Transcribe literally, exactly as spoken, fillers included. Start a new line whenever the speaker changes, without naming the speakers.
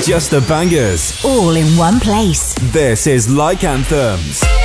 Just the bangers.
All in one place.
This is Like Anthems.